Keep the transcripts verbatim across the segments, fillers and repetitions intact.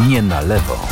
Nie na lewo.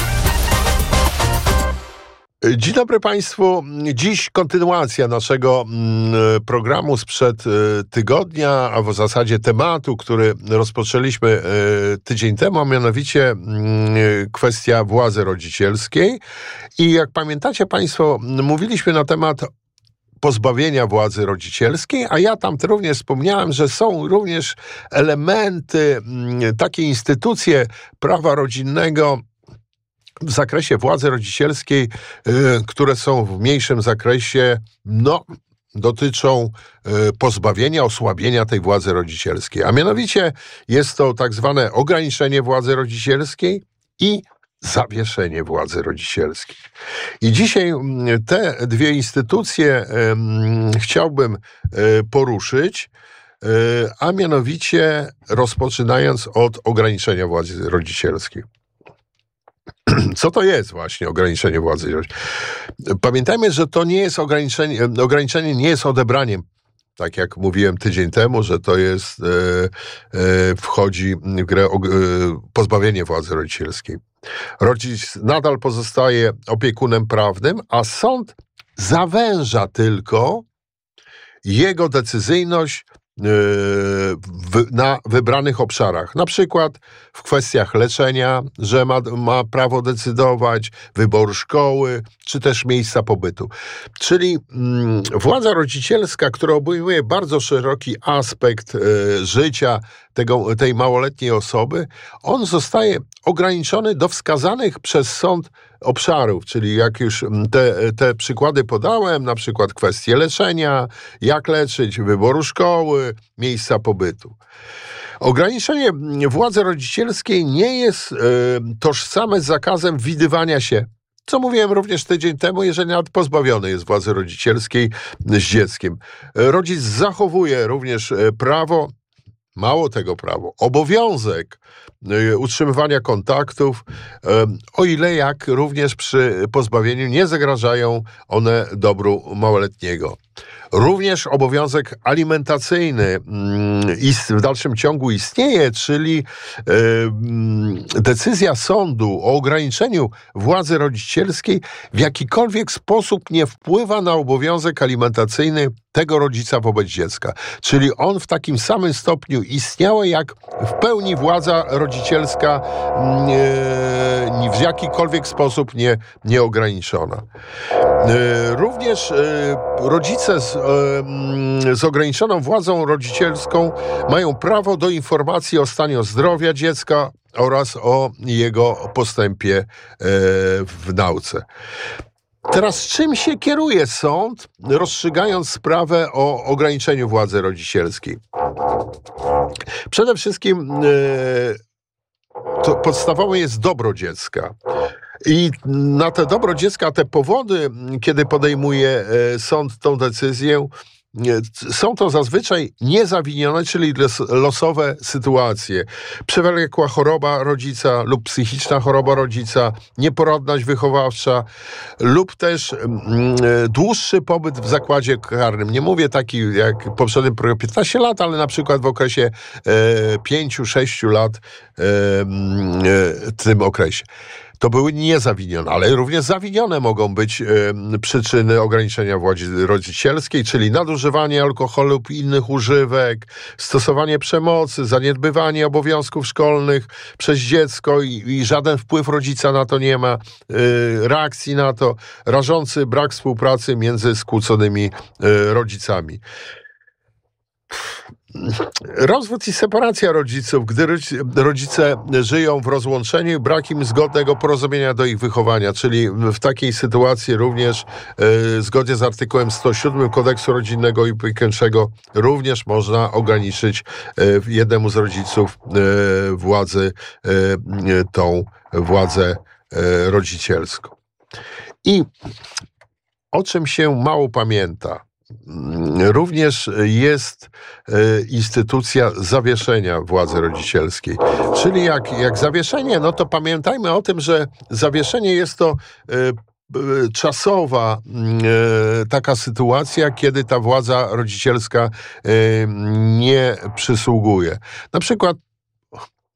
Dzień dobry Państwu. Dziś kontynuacja naszego programu sprzed tygodnia, a w zasadzie tematu, który rozpoczęliśmy tydzień temu, a mianowicie kwestia władzy rodzicielskiej. I jak pamiętacie Państwo, mówiliśmy na temat pozbawienia władzy rodzicielskiej, a ja tam również wspomniałem, że są również elementy, takie instytucje prawa rodzinnego w zakresie władzy rodzicielskiej, y, które są w mniejszym zakresie, no, dotyczą y, pozbawienia, osłabienia tej władzy rodzicielskiej. A mianowicie jest to tak zwane ograniczenie władzy rodzicielskiej i zawieszenie władzy rodzicielskiej. I dzisiaj te dwie instytucje y, chciałbym y, poruszyć, y, a mianowicie rozpoczynając od ograniczenia władzy rodzicielskiej. Co to jest właśnie ograniczenie władzy? Pamiętajmy, że to nie jest ograniczenie, ograniczenie nie jest odebraniem, tak jak mówiłem tydzień temu, że to jest, e, e, wchodzi w grę e, pozbawienie władzy rodzicielskiej. Rodzic nadal pozostaje opiekunem prawnym, a sąd zawęża tylko jego decyzyjność na wybranych obszarach. Na przykład w kwestiach leczenia, że ma, ma prawo decydować, wyboru szkoły, czy też miejsca pobytu. Czyli mm, władza rodzicielska, która obejmuje bardzo szeroki aspekt y, życia tego, tej małoletniej osoby, on zostaje ograniczony do wskazanych przez sąd obszarów, czyli jak już te, te przykłady podałem, na przykład kwestie leczenia, jak leczyć, wyboru szkoły, miejsca pobytu. Ograniczenie władzy rodzicielskiej nie jest y, tożsame z zakazem widywania się, co mówiłem również tydzień temu, jeżeli nawet pozbawiony jest władzy rodzicielskiej z dzieckiem. Rodzic zachowuje również prawo, mało tego prawo, obowiązek utrzymywania kontaktów, o ile jak również przy pozbawieniu nie zagrażają one dobru małoletniego. Również obowiązek alimentacyjny w dalszym ciągu istnieje, czyli decyzja sądu o ograniczeniu władzy rodzicielskiej w jakikolwiek sposób nie wpływa na obowiązek alimentacyjny tego rodzica wobec dziecka. Czyli on w takim samym stopniu istniał, jak w pełni władza rodzicielska nie, w jakikolwiek sposób nie, nie ograniczona. Również rodzice z, z ograniczoną władzą rodzicielską mają prawo do informacji o stanie zdrowia dziecka oraz o jego postępie w nauce. Teraz czym się kieruje sąd, rozstrzygając sprawę o ograniczeniu władzy rodzicielskiej? Przede wszystkim to podstawowe jest dobro dziecka. I na te dobro dziecka, te powody, kiedy podejmuje sąd tą decyzję, są to zazwyczaj niezawinione, czyli losowe sytuacje. Przewlekła choroba rodzica lub psychiczna choroba rodzica, nieporadność wychowawcza lub też mm, dłuższy pobyt w zakładzie karnym. Nie mówię taki jak w poprzednim programie piętnaście lat, ale na przykład w okresie e, pięć do sześciu lat e, e, tym okresie. To były niezawinione, ale również zawinione mogą być e, przyczyny ograniczenia władzy rodzicielskiej, czyli nadużywanie alkoholu lub innych używek, stosowanie przemocy, zaniedbywanie obowiązków szkolnych przez dziecko i, i żaden wpływ rodzica na to nie ma, e, reakcji na to, rażący brak współpracy między skłóconymi e, rodzicami. Rozwód i separacja rodziców, gdy rodzice żyją w rozłączeniu i brak im zgodnego porozumienia do ich wychowania, czyli w takiej sytuacji również e, zgodnie z artykułem sto siódmym Kodeksu Rodzinnego i Opiekuńczego również można ograniczyć e, jednemu z rodziców e, władzy, e, tą władzę e, rodzicielską. I o czym się mało pamięta, również jest instytucja zawieszenia władzy rodzicielskiej. Czyli jak, jak zawieszenie, no to pamiętajmy o tym, że zawieszenie jest to czasowa taka sytuacja, kiedy ta władza rodzicielska nie przysługuje. Na przykład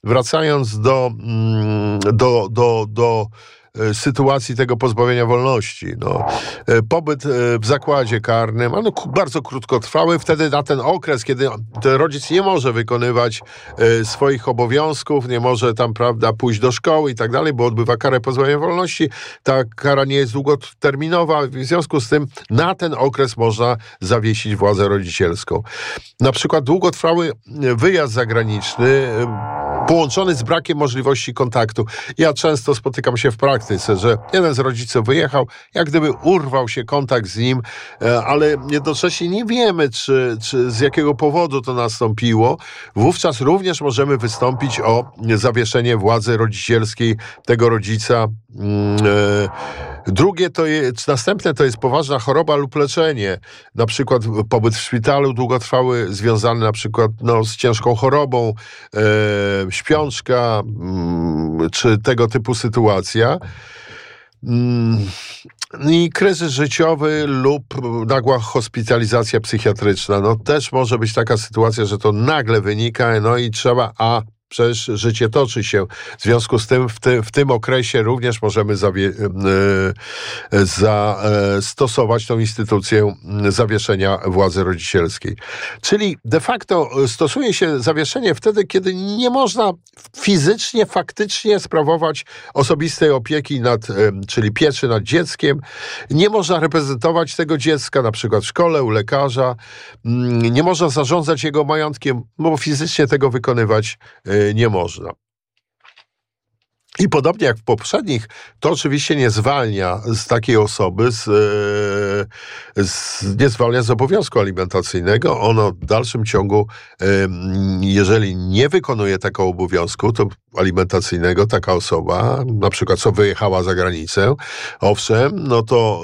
wracając do, do, do, do sytuacji tego pozbawienia wolności. No, pobyt w zakładzie karnym, no, bardzo krótkotrwały, wtedy na ten okres, kiedy ten rodzic nie może wykonywać swoich obowiązków, nie może tam, prawda, pójść do szkoły i tak dalej, bo odbywa karę pozbawienia wolności, ta kara nie jest długoterminowa, w związku z tym na ten okres można zawiesić władzę rodzicielską. Na przykład długotrwały wyjazd zagraniczny połączony z brakiem możliwości kontaktu. Ja często spotykam się w praktyce, że jeden z rodziców wyjechał, jak gdyby urwał się kontakt z nim, ale jednocześnie nie wiemy, czy, czy z jakiego powodu to nastąpiło. Wówczas również możemy wystąpić o zawieszenie władzy rodzicielskiej tego rodzica. Drugie to jest, następne to jest poważna choroba lub leczenie, na przykład pobyt w szpitalu długotrwały, związany na przykład no, z ciężką chorobą, e, śpiączka, mm, czy tego typu sytuacja. Mm. I kryzys życiowy lub nagła hospitalizacja psychiatryczna. No też może być taka sytuacja, że to nagle wynika, no i trzeba, a przecież życie toczy się. W związku z tym w, ty, w tym okresie również możemy zawie, e, zastosować tą instytucję zawieszenia władzy rodzicielskiej. Czyli de facto stosuje się zawieszenie wtedy, kiedy nie można fizycznie, faktycznie sprawować osobistej opieki nad, e, czyli pieczy nad dzieckiem. Nie można reprezentować tego dziecka, na przykład w szkole, u lekarza. Nie można zarządzać jego majątkiem, bo fizycznie tego wykonywać e, nie można. I podobnie jak w poprzednich, to oczywiście nie zwalnia z takiej osoby, z, z, nie zwalnia z obowiązku alimentacyjnego. Ono w dalszym ciągu, jeżeli nie wykonuje takiego obowiązku to alimentacyjnego, taka osoba, na przykład co wyjechała za granicę, owszem, no to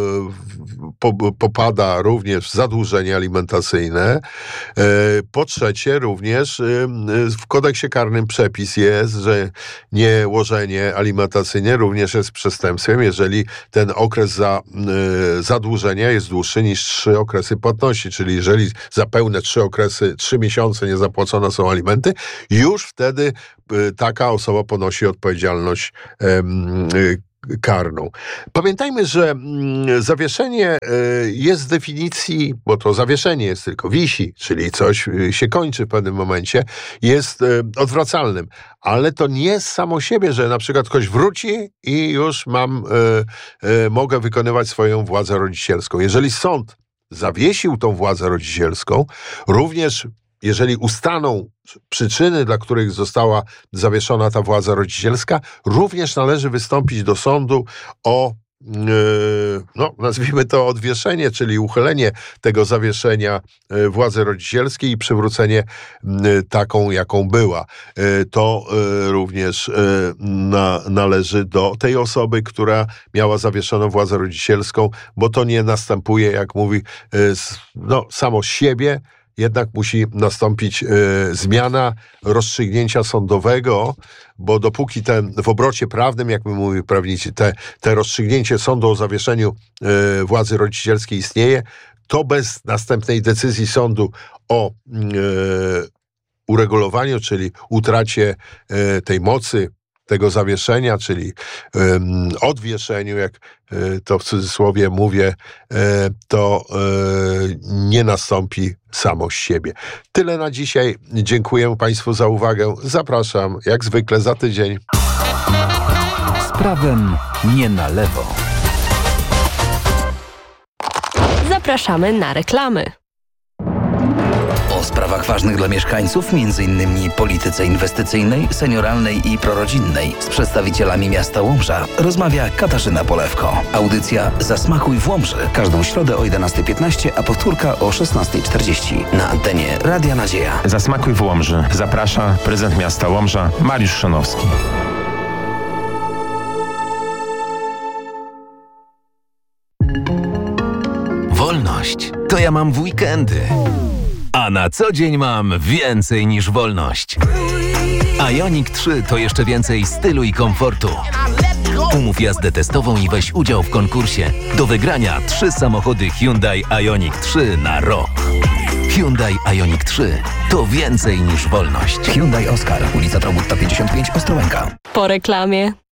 po, popada również w zadłużenie alimentacyjne. Po trzecie, również w kodeksie karnym przepis jest, że nie łożenie alimentacyjne również jest przestępstwem, jeżeli ten okres za, y, zadłużenia jest dłuższy niż trzy okresy płatności, czyli jeżeli za pełne trzy okresy, trzy miesiące niezapłacone są alimenty, już wtedy y, taka osoba ponosi odpowiedzialność y, y, karną. Pamiętajmy, że mm, zawieszenie y, jest z definicji, bo to zawieszenie jest tylko wisi, czyli coś y, się kończy w pewnym momencie, jest y, odwracalnym. Ale to nie jest samo siebie, że na przykład ktoś wróci i już mam, y, y, mogę wykonywać swoją władzę rodzicielską. Jeżeli sąd zawiesił tą władzę rodzicielską, również jeżeli ustaną przyczyny, dla których została zawieszona ta władza rodzicielska, również należy wystąpić do sądu o, yy, no, nazwijmy to odwieszenie, czyli uchylenie tego zawieszenia yy, władzy rodzicielskiej i przywrócenie yy, taką, jaką była. Yy, to yy, również yy, na, należy do tej osoby, która miała zawieszoną władzę rodzicielską, bo to nie następuje, jak mówi, yy, no, samo z siebie. Jednak musi nastąpić y, zmiana rozstrzygnięcia sądowego, bo dopóki ten w obrocie prawnym, jak my mówimy prawnicy, te, te rozstrzygnięcie sądu o zawieszeniu y, władzy rodzicielskiej istnieje, to bez następnej decyzji sądu o y, uregulowaniu, czyli utracie y, tej mocy, tego zawieszenia, czyli um, odwieszeniu, jak y, to w cudzysłowie mówię, y, to y, nie nastąpi samo z siebie. Tyle na dzisiaj. Dziękuję Państwu za uwagę. Zapraszam jak zwykle za tydzień. Z prawem nie na lewo. Zapraszamy na reklamy. O sprawach ważnych dla mieszkańców, między innymi polityce inwestycyjnej, senioralnej i prorodzinnej, z przedstawicielami miasta Łomża rozmawia Katarzyna Polewko. Audycja Zasmakuj w Łomży. Każdą środę o jedenasta piętnaście, a powtórka o szesnasta czterdzieści na antenie Radia Nadzieja. Zasmakuj w Łomży. Zaprasza prezydent miasta Łomża Mariusz Szonowski. Wolność to ja mam w weekendy. A na co dzień mam więcej niż wolność. Ioniq trzy to jeszcze więcej stylu i komfortu. Umów jazdę testową i weź udział w konkursie. Do wygrania trzy samochody Hyundai Ioniq trzy na rok. Hyundai Ioniq trzy to więcej niż wolność. Hyundai Oscar, ulica Trobutta pięćdziesiąt pięć, Ostrołęka. Po reklamie.